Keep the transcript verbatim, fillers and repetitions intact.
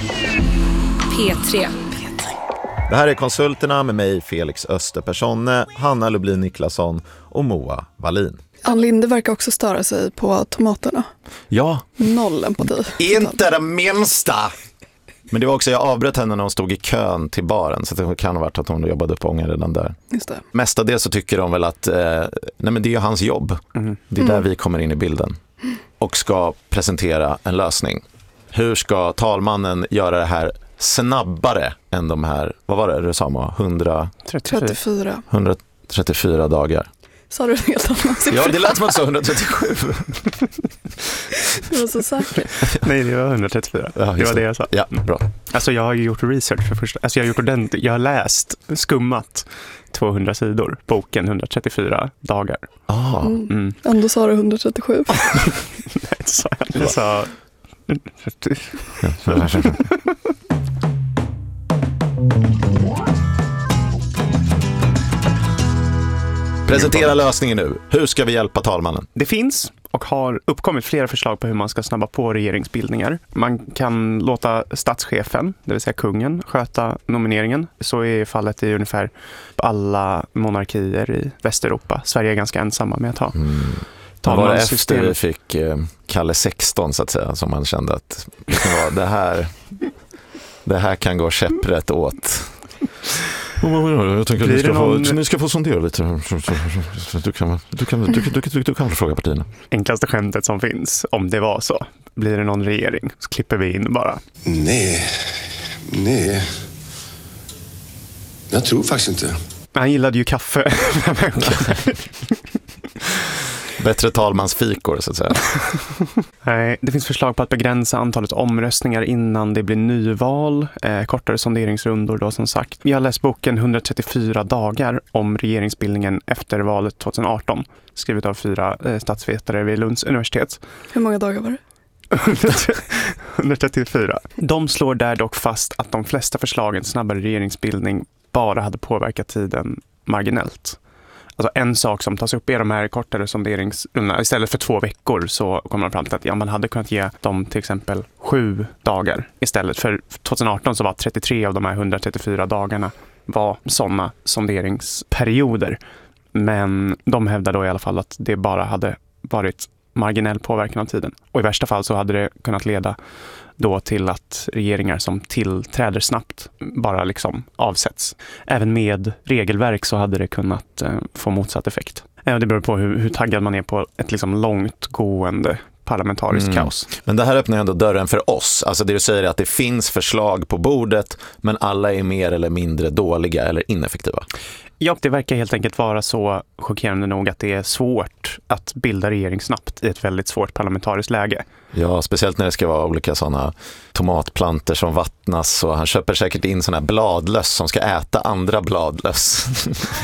P tre. Det här är Konsulterna med mig, Felix Österpersonne, Hanna Lublin Niklasson och Moa Wallin. Ann Linde verkar också störa sig på tomaterna. Ja. Noll empati. Inte det minsta! Men det var också, jag avbröt henne när hon stod i kön till baren, så det kan ha varit att hon jobbade upp ången redan där. Just det. Mestadels så tycker de väl att eh, nej men det är ju hans jobb. Mm. Det är där mm. vi kommer in i bilden och ska presentera en lösning. Hur ska talmannen göra det här snabbare än de här, vad var det du sa, Moa? hundratrettiofyra hundratrettiofyra dagar. Sa du en helt annan siffra? Ja, det lät som att så hundratrettiosju. Det var så säkert. Nej, det var hundratrettiofyra. Ja, det var det jag sa. Ja, bra. Alltså jag har ju gjort research för första. Alltså jag har gjort ordentligt. Jag har läst, skummat tvåhundra sidor. Boken hundratrettiofyra dagar. Ah. Mm. Mm. Ändå sa du hundratrettiosju. Nej, det sa jag. Jag sa... Presentera lösningen nu. Hur ska vi hjälpa talmannen? Det finns och har uppkommit flera förslag på hur man ska snabba på regeringsbildningar. Man kan låta statschefen, det vill säga kungen, sköta nomineringen. Så är fallet i ungefär alla monarkier i Västeuropa. Sverige är ganska ensamma med att ha mm. Var det efter vi fick eh, Kalle sexton så att säga, som man kände att det här, det här kan gå käpprätt åt. Jag tänker att ni ska, någon... få, ni ska få sondera lite. Du kan, du, kan, du, du, du, du kan fråga partierna. Enklaste skämtet som finns, om det var så. Blir det någon regering så klipper vi in bara. Nej, nej. Jag tror faktiskt inte. Han gillade ju kaffe. Bättre talmansfikor så att säga. Nej, det finns förslag på att begränsa antalet omröstningar innan det blir nyval. Eh, kortare sonderingsrundor då som sagt. Jag har läst boken hundratrettiofyra dagar om regeringsbildningen efter valet tjugoarton. Skrivet av fyra eh, statsvetare vid Lunds universitet. Hur många dagar var det? hundratrettiofyra. De slår där dock fast att de flesta förslagen till snabbare regeringsbildning bara hade påverkat tiden marginellt. Alltså en sak som tas upp i de här kortare sonderingsrundorna, istället för två veckor så kommer man fram till att ja, man hade kunnat ge dem till exempel sju dagar istället. För tjugoarton så var trettiotre av de här hundratrettiofyra dagarna var sådana sonderingsperioder. Men de hävdar då i alla fall att det bara hade varit marginell påverkan av tiden. Och i värsta fall så hade det kunnat leda då till att regeringar som tillträder snabbt bara liksom avsätts. Även med regelverk så hade det kunnat eh, få motsatt effekt. Eh, det beror på hur, hur taggad man är på ett liksom långtgående parlamentariskt mm. kaos. Men det här öppnar ändå dörren för oss. Alltså det du säger är att det finns förslag på bordet men alla är mer eller mindre dåliga eller ineffektiva. Ja, det verkar helt enkelt vara så chockerande nog att det är svårt att bilda regering snabbt i ett väldigt svårt parlamentariskt läge. Ja, speciellt när det ska vara olika sådana tomatplanter som vattnas och han köper säkert in sådana här bladlöss som ska äta andra bladlöss.